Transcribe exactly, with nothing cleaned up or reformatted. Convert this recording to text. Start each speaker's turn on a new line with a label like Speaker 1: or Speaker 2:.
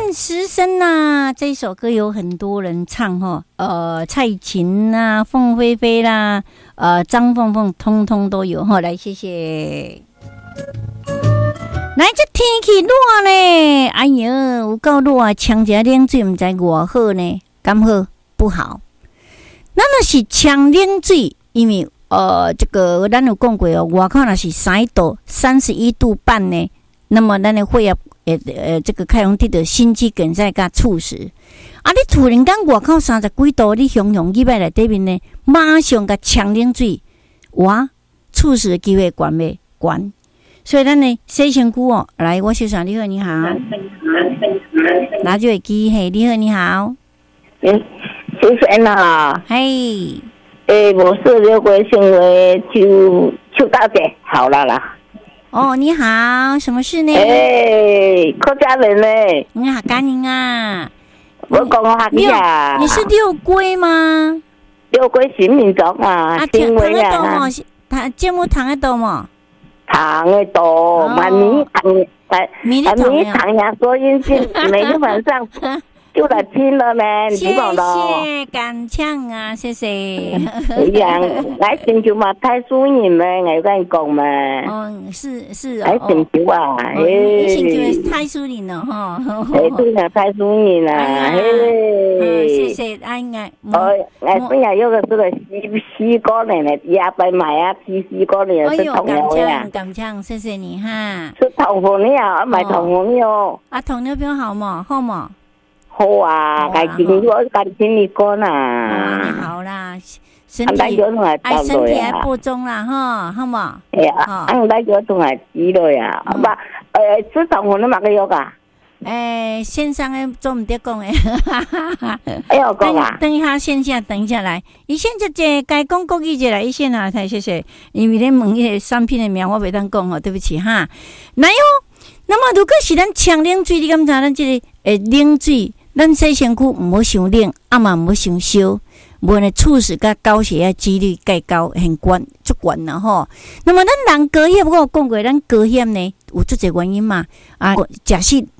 Speaker 1: 时声呐、啊，这首歌有很多人唱哈，呃，蔡琴呐、凤飞飞啦，呃，张凤凤，通通都有哈。来，谢谢。来，这天气热呢，哎呀，有够热啊！呛一下冷水，唔知偌好呢，敢好不好？咱若是呛冷水，因为呃，这个咱有讲过哦，外口若是三度、三十一度半呢，那么咱的血压。呃呃，这个开容得到心肌梗塞甲猝死。啊，你突然间外口三十几度，你雄雄入来内底面呢，马上甲呛冷水，哇，猝死的机会悬未悬？所以咱呢洗身躯哦，来，我小爽，你好，你好，拿就会机嘿，你好，你好，
Speaker 2: 嗯，先生啊，
Speaker 1: 嘿，
Speaker 2: 诶，我是刘国兴为邱邱大姐，好了啦。
Speaker 1: 哦，你好，什么事呢？
Speaker 2: 哎，客家人呢？
Speaker 1: 你好，干宁啊！
Speaker 2: 我讲话呀，
Speaker 1: 你是六龟吗？
Speaker 2: 六龟新民族啊，新威啊，
Speaker 1: 糖节目糖得到吗？
Speaker 2: 糖得到，满米糖，满满米糖呀，所以每天晚上就来听了呢，
Speaker 1: 谢谢，感呛啊，谢谢。
Speaker 2: 哎呀，来请求嘛，太淑人嘛，我跟你讲嘛。
Speaker 1: 哦，是是
Speaker 2: 来请求啊，
Speaker 1: 哎，请求太淑人了哈。
Speaker 2: 哎，对了，太淑人啦，哎，
Speaker 1: 谢谢，哎哎。
Speaker 2: 哦，我本来有个这个西西瓜呢，也ไป买啊，批西瓜呢是同样的呀。
Speaker 1: 感呛，谢谢你哈。
Speaker 2: 是同红的啊，买同红的哦。
Speaker 1: 啊，糖尿病好吗？好吗？
Speaker 2: 好啊，该经历我该经历过啦。
Speaker 1: 哦，你好啦，身体哎，身体还播种啦哈，好嘛？
Speaker 2: 哎呀，俺来叫同来知了呀，不，呃，吃糖红的嘛个药噶？
Speaker 1: 诶，线上诶做唔得讲诶，
Speaker 2: 哎呦，讲啊！
Speaker 1: 等一下线下，等一下来，伊现在这该讲国语就来，伊先啊，太谢谢，因为咧问迄个产品的名我袂当讲哦，对不起哈。那哟，那么如果是咱呛冷水，你敢知咱这个诶冷水？咱洗身躯唔好伤冷，啊嘛唔好伤烧，无呢猝死甲高血压几率介高，很悬，足悬啦吼。那么咱人高血，我有讲过，咱高血呢有足侪原因嘛。啊，假设